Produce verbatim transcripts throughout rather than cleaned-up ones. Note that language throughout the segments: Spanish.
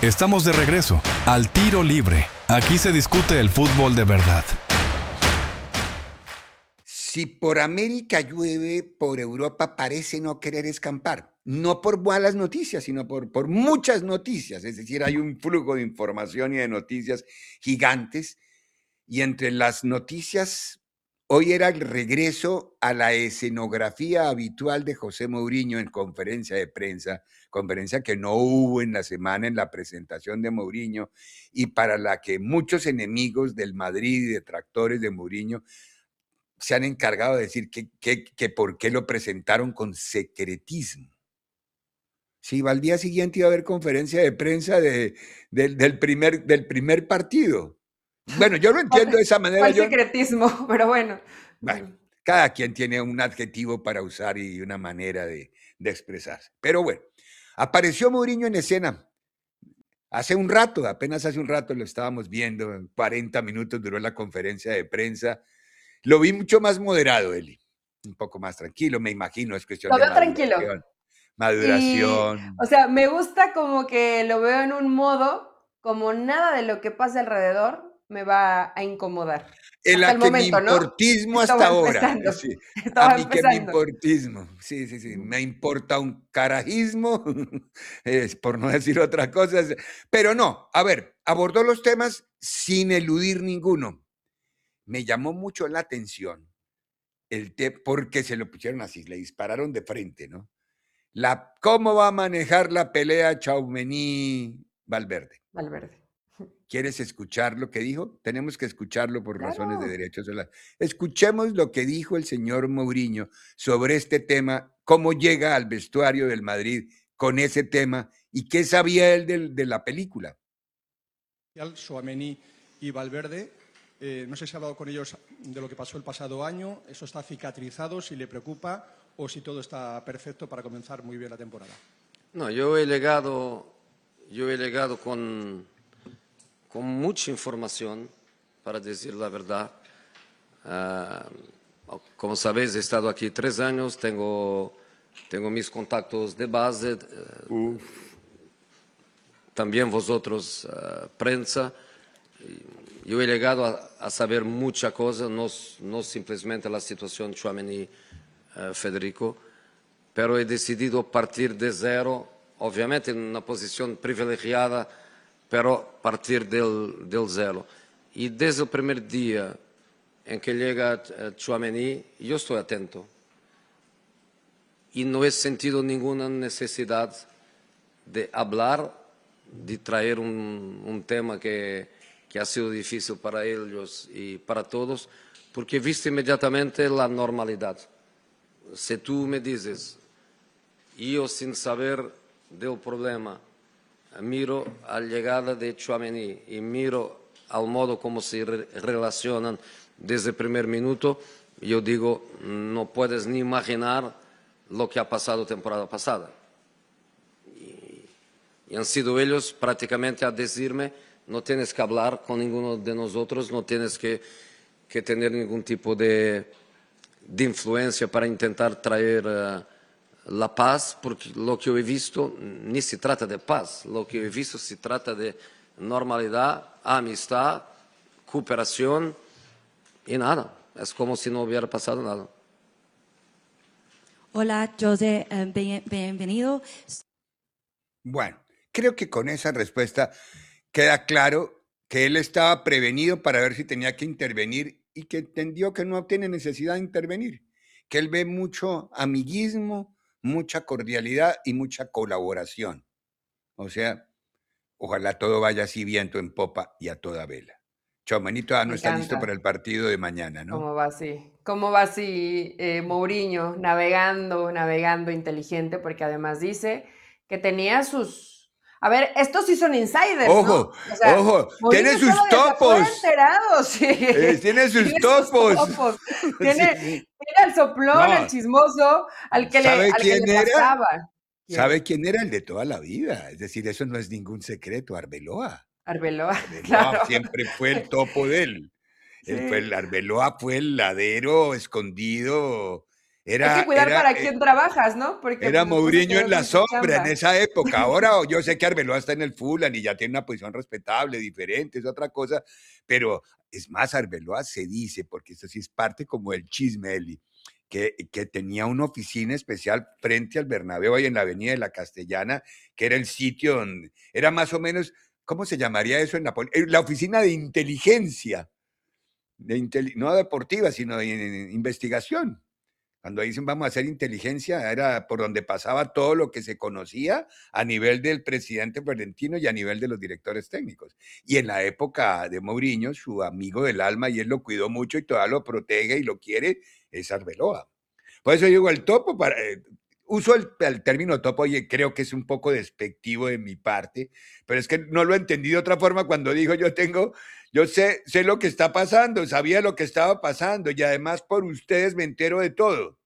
Estamos de regreso al Tiro Libre. Aquí se discute el fútbol de verdad. Si por América llueve, por Europa parece no querer escampar. No por malas noticias, sino por, por muchas noticias. Es decir, hay un flujo de información y de noticias gigantes. Y entre las noticias, hoy era el regreso a la escenografía habitual de José Mourinho en conferencia de prensa, conferencia que no hubo en la semana en la presentación de Mourinho y para la que muchos enemigos del Madrid y detractores de Mourinho se han encargado de decir que, que, que por qué lo presentaron con secretismo. Sí, al día siguiente iba a haber conferencia de prensa de, de, del, primer, del primer partido. Bueno, yo lo entiendo de esa manera. ¿Cuál yo, secretismo? Pero bueno. Bueno, cada quien tiene un adjetivo para usar y una manera de, de expresarse. Pero bueno, apareció Mourinho en escena. Hace un rato, apenas hace un rato lo estábamos viendo, cuarenta minutos duró la conferencia de prensa. Lo vi mucho más moderado, Eli, un poco más tranquilo, me imagino, es cuestión Lo de veo tranquilo. maduración. Maduración. Y, o sea, me gusta como que lo veo en un modo, como nada de lo que pase alrededor me va a incomodar. El hasta el momento, a que mi importismo ¿no? hasta Estaba ahora. Empezando. Sí. Estaba A mí que mi empezando. importismo. Sí, sí, sí. Me importa un carajismo, es por no decir otra cosa. Pero no, a ver, abordó los temas sin eludir ninguno. Me llamó mucho la atención el te porque se lo pusieron así, le dispararon de frente, ¿no? La, ¿Cómo va a manejar la pelea Tchouaméni-Valverde? Valverde. ¿Quieres escuchar lo que dijo? Tenemos que escucharlo por Claro. razones de derechos. Escuchemos lo que dijo el señor Mourinho sobre este tema, cómo llega al vestuario del Madrid con ese tema y qué sabía él de, de la película. Tchouaméni y Valverde, eh, no sé si ha hablado con ellos de lo que pasó el pasado año, eso está cicatrizado, si le preocupa o si todo está perfecto para comenzar muy bien la temporada. No, yo he llegado, yo he llegado con... con mucha información, para decir la verdad. Uh, como sabéis, he estado aquí tres años, tengo, tengo mis contactos de base, uh, también vosotros, uh, prensa. Yo he llegado a, a saber mucha cosa, no, no simplemente la situación Tchouaméni-Federico, uh, pero he decidido partir de cero, obviamente en una posición privilegiada, pero partir del, del cero. Y desde el primer día en que llega Tchouaméni, yo estoy atento. Y no he sentido ninguna necesidad de hablar, de traer un, un tema que, que ha sido difícil para ellos y para todos, porque he visto inmediatamente la normalidad. Si tú me dices, yo sin saber del problema, miro a la llegada de Tchouaméni y miro al modo como se re relacionan desde el primer minuto, yo digo, no puedes ni imaginar lo que ha pasado temporada pasada. Y, y han sido ellos prácticamente a decirme, no tienes que hablar con ninguno de nosotros, no tienes que, que tener ningún tipo de, de influencia para intentar traer... Uh, la paz, porque lo que yo he visto ni se trata de paz, lo que yo he visto se trata de normalidad, amistad, cooperación y nada, es como si no hubiera pasado nada. Hola, José, uh, bien, bienvenido. Bueno, creo que con esa respuesta queda claro que él estaba prevenido para ver si tenía que intervenir y que entendió que no tiene necesidad de intervenir, que él ve mucho amiguismo, mucha cordialidad y mucha colaboración. O sea, ojalá todo vaya así viento en popa y a toda vela. Tchouaméni todavía no está listo para el partido de mañana, ¿no? ¿Cómo va así? ¿Cómo va así eh, Mourinho navegando, navegando inteligente? Porque además dice que tenía sus... A ver, estos sí son insiders, ojo, ¿no? O sea, ojo, Mourinho tiene sus estaba topos. enterado, sí. Eh, tiene sus tiene topos. Sus topos. Tiene, sí, sí. tiene al soplón, No. al chismoso, al que ¿Sabe le, al quién que le era? pasaba. ¿Quién? ¿Sabe quién era? El de toda la vida. Es decir, eso no es ningún secreto, Arbeloa. Arbeloa, Arbeloa claro. siempre fue el topo de él. Sí. Él fue el Arbeloa fue el ladero escondido Hay que Era, cuidar era, para eh, quién trabajas, ¿no? Porque era pues después se Mourinho quedó en la sin su sombra en chamba. esa época. Ahora yo sé que Arbeloa está en el Fulham y ya tiene una posición respetable, diferente, es otra cosa, pero es más, Arbeloa se dice, porque esto sí es parte como del chisme, Eli, que, que tenía una oficina especial frente al Bernabéu y en la Avenida de la Castellana, que era el sitio donde, era más o menos, ¿cómo se llamaría eso en Napoli? Eh, La oficina de inteligencia, de intel- no deportiva, sino de eh, investigación. Cuando dicen vamos a hacer inteligencia, era por donde pasaba todo lo que se conocía a nivel del presidente Florentino y a nivel de los directores técnicos. Y en la época de Mourinho, su amigo del alma, y él lo cuidó mucho y todavía lo protege y lo quiere, es Arbeloa. Por eso digo, el topo, para, eh, uso el, el término topo y creo que es un poco despectivo de mi parte, pero es que no lo entendí de otra forma cuando dijo yo tengo, yo sé, sé lo que está pasando, sabía lo que estaba pasando y además por ustedes me entero de todo.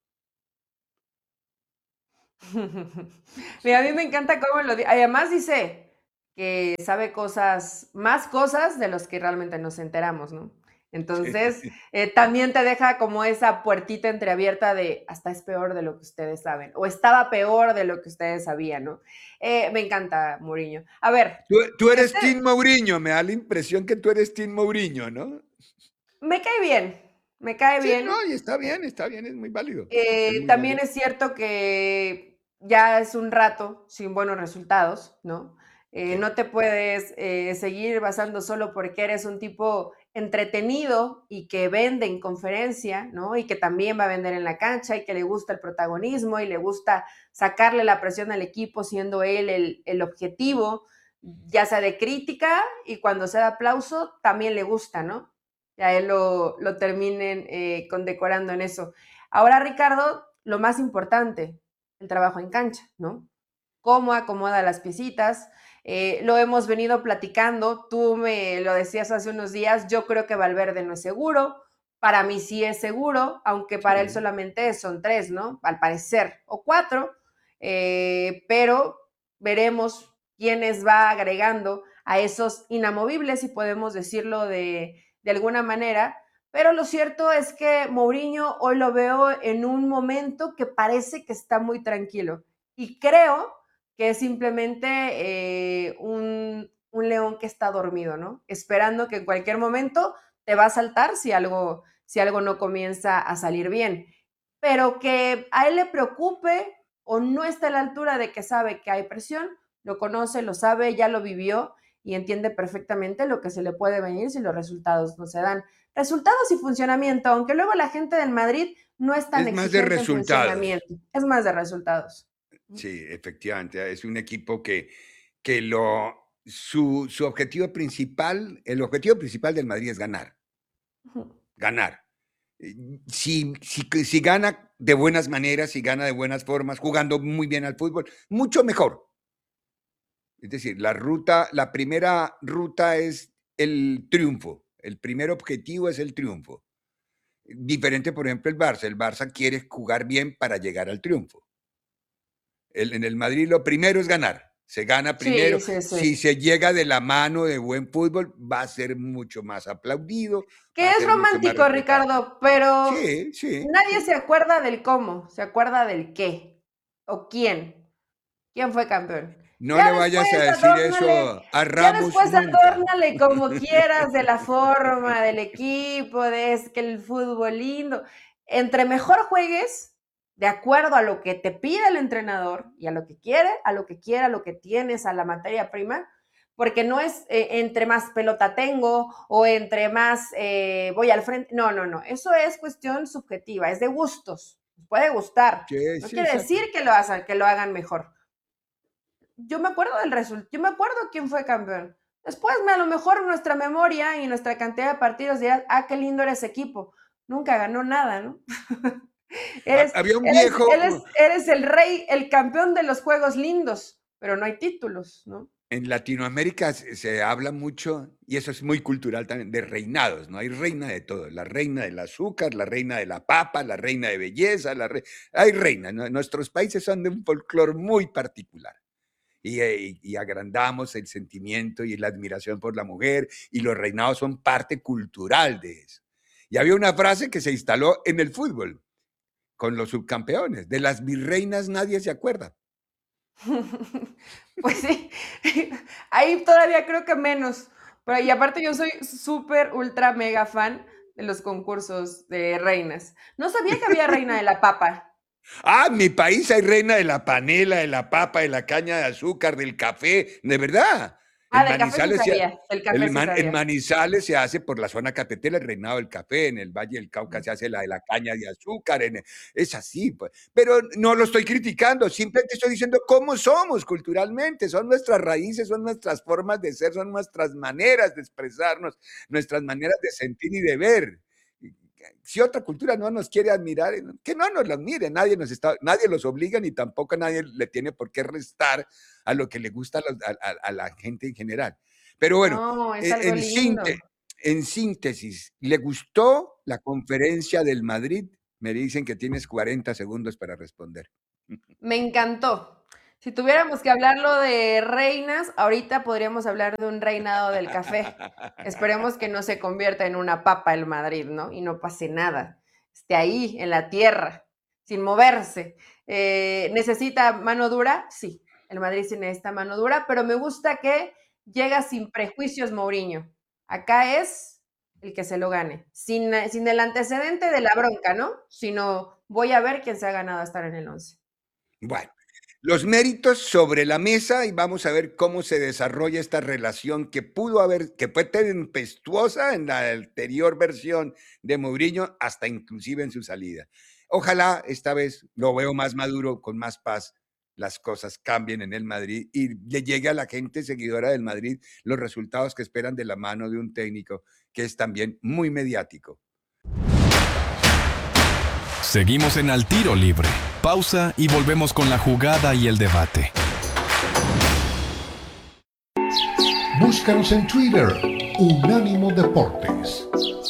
Mira, a mí me encanta cómo lo dice. Además dice que sabe cosas, más cosas de los que realmente nos enteramos, ¿no? Entonces, eh, también te deja como esa puertita entreabierta de hasta es peor de lo que ustedes saben, o estaba peor de lo que ustedes sabían, ¿no? Eh, me encanta Mourinho. A ver, Tú, tú eres este Team Mourinho, me da la impresión que tú eres Team Mourinho, ¿no? me cae bien, me cae Sí, no, bien. y está bien, está bien, es muy válido. Es Eh, muy también válido. es cierto que ya es un rato sin buenos resultados, ¿no? Eh, Sí. no te puedes eh, seguir basando solo porque eres un tipo entretenido y que vende en conferencia, ¿no? Y que también va a vender en la cancha y que le gusta el protagonismo y le gusta sacarle la presión al equipo siendo él el, el objetivo, ya sea de crítica y cuando sea de aplauso también le gusta, ¿no? Ya él lo, lo terminen eh, condecorando en eso. Ahora, Ricardo, lo más importante, el trabajo en cancha, ¿no? Cómo acomoda las piecitas. Eh, lo hemos venido platicando, tú me lo decías hace unos días, yo creo que Valverde no es seguro, para mí sí es seguro, aunque para él Sí. solamente son tres, ¿no? Al parecer, o cuatro, eh, pero veremos quiénes va agregando a esos inamovibles, si podemos decirlo de, de alguna manera, pero lo cierto es que Mourinho hoy lo veo en un momento que parece que está muy tranquilo y creo que es simplemente eh, un, un, león que está dormido, ¿no? Esperando que en cualquier momento te va a saltar si algo, si algo no comienza a salir bien. Pero que a él le preocupe o no está a la altura de que sabe que hay presión, lo conoce, lo sabe, ya lo vivió y entiende perfectamente lo que se le puede venir si los resultados no se dan. Resultados y funcionamiento, aunque luego la gente del Madrid no es tan Es más de exigente en resultados. funcionamiento, es más de resultados. Sí, efectivamente, es un equipo que, que lo, su, su objetivo principal, el objetivo principal del Madrid es ganar, ganar. Eh, Si, si, si gana de buenas maneras, si gana de buenas formas, jugando muy bien al fútbol, mucho mejor. Es decir, la ruta, la primera ruta es el triunfo. El primer objetivo es el triunfo. Diferente, por ejemplo, el Barça. El Barça quiere jugar bien para llegar al triunfo. El, en el Madrid lo primero es ganar. Se gana Sí, primero. sí, Si sí. se llega de la mano de buen fútbol, va a ser mucho más aplaudido, va Que a es ser mucho más romántico, respetado. Ricardo, pero Sí, sí, nadie se sí. acuerda del cómo, se acuerda del qué o quién. ¿Quién fue campeón? No Ya le después vayas a decir adórnale, eso a ya Ramos después nunca. adórnale como quieras de la forma, del equipo, de es que el fútbol lindo. Entre mejor juegues, de acuerdo a lo que te pide el entrenador y a lo que quiere, a lo que quiera, a lo que tienes, a la materia prima, porque no es eh, entre más pelota tengo o entre más eh, voy al frente. No, no, no. Eso es cuestión subjetiva, es de gustos. Puede gustar. Sí, No sí, quiere decir exacto. que lo, hagan, que lo hagan mejor. Yo me acuerdo del resultado, yo me acuerdo quién fue campeón. Después, a lo mejor nuestra memoria y nuestra cantidad de partidos dirá, ah, qué lindo era ese equipo. Nunca ganó nada, ¿no? eres, Había un eres, viejo, eres, eres el rey, el campeón de los juegos lindos, pero no hay títulos, ¿no? en Latinoamérica se, se habla mucho, y eso es muy cultural también, de reinados, ¿no? Hay reina de todo, la reina del azúcar, la reina de la papa, la reina de belleza, la re... hay reinas, ¿no? Nuestros países son de un folclore muy particular. Y, y, y agrandamos el sentimiento y la admiración por la mujer, y los reinados son parte cultural de eso. Y había una frase que se instaló en el fútbol, con los subcampeones. De las virreinas nadie se acuerda. Pues sí, ahí todavía creo que menos. Pero, y aparte yo soy súper, ultra, mega fan de los concursos de reinas. No sabía que había reina de la papa. Ah, en mi país hay reina de la panela, de la papa, de la caña de azúcar, del café, de verdad. Ah, En del café sí Manizales, se, sabía, del café el sí man- en sabía. Manizales se hace por la zona cafetera el reinado del café, en el Valle del Cauca se hace la de la caña de azúcar, en- es así, pues. Pero no lo estoy criticando, simplemente estoy diciendo cómo somos culturalmente, son nuestras raíces, son nuestras formas de ser, son nuestras maneras de expresarnos, nuestras maneras de sentir y de ver. Si otra cultura no nos quiere admirar, que no nos lo admire, nadie, nos está, nadie los obliga ni tampoco nadie le tiene por qué restar a lo que le gusta a, los, a, a, a la gente en general. Pero bueno, No, es en, algo en, lindo. síntese, en síntesis, ¿le gustó la conferencia del Madrid? Me dicen que tienes cuarenta segundos para responder. Me encantó. Si tuviéramos que hablarlo de reinas, ahorita podríamos hablar de un reinado del café. Esperemos que no se convierta en una papa el Madrid, ¿no? Y no pase nada. Esté ahí, en la tierra, sin moverse. Eh, ¿Necesita mano dura? Sí, el Madrid sí necesita mano dura, pero me gusta que llega sin prejuicios Mourinho. Acá es el que se lo gane, sin, sin el antecedente de la bronca, ¿no? Sino voy a ver quién se ha ganado a estar en el once. Bueno, los méritos sobre la mesa y vamos a ver cómo se desarrolla esta relación que pudo haber, que fue tempestuosa en la anterior versión de Mourinho, hasta inclusive en su salida. Ojalá esta vez lo veo más maduro, con más paz, las cosas cambien en el Madrid y le llegue a la gente seguidora del Madrid los resultados que esperan de la mano de un técnico que es también muy mediático. Seguimos en Al Tiro Libre. Pausa y volvemos con la jugada y el debate. Búscanos en Twitter, Unánimo Deportes.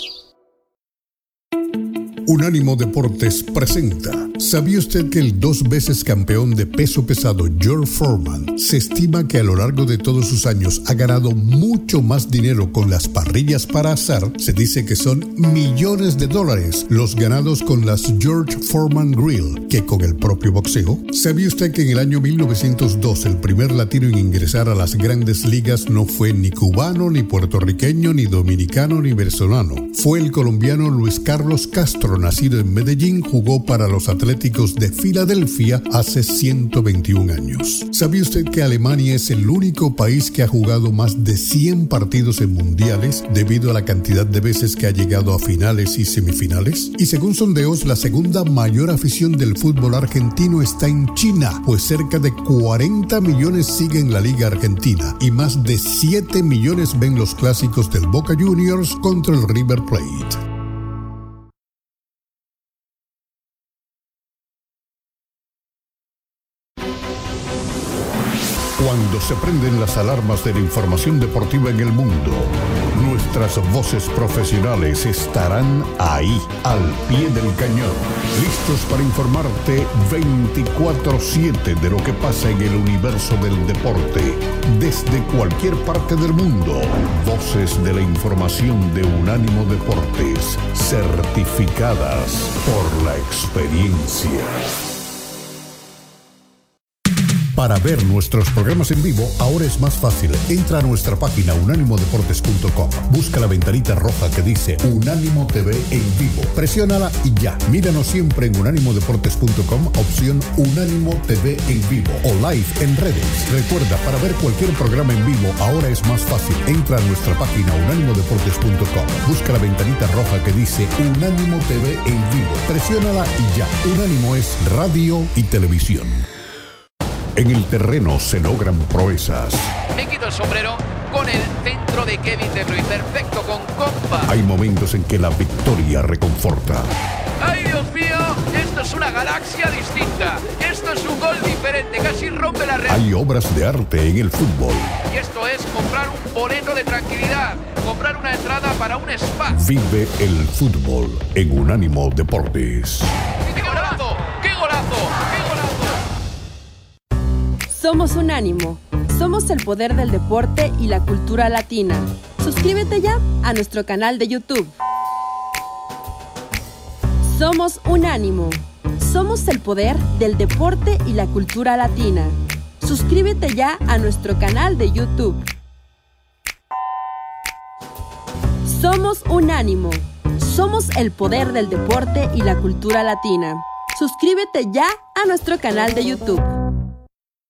Unánimo Deportes presenta. ¿Sabía usted que el dos veces campeón de peso pesado George Foreman se estima que a lo largo de todos sus años ha ganado mucho más dinero con las parrillas para asar? Se dice que son millones de dólares los ganados con las George Foreman Grill que con el propio boxeo. ¿Sabía usted que en el año mil novecientos dos el primer latino en ingresar a las grandes ligas no fue ni cubano, ni puertorriqueño, ni dominicano, ni venezolano? Fue el colombiano Luis Carlos Castro, nacido en Medellín, jugó para los Atléticos de Filadelfia hace ciento veintiún años. ¿Sabía usted que Alemania es el único país que ha jugado más de cien partidos en mundiales debido a la cantidad de veces que ha llegado a finales y semifinales? Y según sondeos, la segunda mayor afición del fútbol argentino está en China, pues cerca de cuarenta millones siguen la Liga Argentina y más de siete millones ven los clásicos del Boca Juniors contra el River Plate. Cuando se prenden las alarmas de la información deportiva en el mundo, nuestras voces profesionales estarán ahí, al pie del cañón, listos para informarte veinticuatro siete de lo que pasa en el universo del deporte, desde cualquier parte del mundo. Voces de la información de Unánimo Deportes, certificadas por la experiencia. Para ver nuestros programas en vivo, ahora es más fácil. Entra a nuestra página unánimo deportes punto com. Busca la ventanita roja que dice Unánimo T V en vivo. Presiónala y ya. Míranos siempre en unánimo deportes punto com, opción Unánimo T V en vivo o live en redes. Recuerda, para ver cualquier programa en vivo, ahora es más fácil. Entra a nuestra página unánimo deportes punto com. Busca la ventanita roja que dice Unánimo T V en vivo. Presiónala y ya. Unánimo es radio y televisión. En el terreno se logran proezas. Me quito el sombrero con el centro de Kevin De Bruyne. Perfecto, con compa. Hay momentos en que la victoria reconforta. ¡Ay, Dios mío! Esto es una galaxia distinta. Esto es un gol diferente. Casi rompe la red. Hay obras de arte en el fútbol. Y esto es comprar un boleto de tranquilidad. Comprar una entrada para un spa. Vive el fútbol en Unánimo Deportes. ¡Qué golazo! ¡Qué golazo! ¡Qué golazo! Somos Unánimo. Somos el poder del deporte y la cultura latina. Suscríbete ya a nuestro canal de YouTube. Somos Unánimo. Somos el poder del deporte y la cultura latina. Suscríbete ya a nuestro canal de YouTube. Somos Unánimo. Somos el poder del deporte y la cultura latina. Suscríbete ya a nuestro canal de YouTube.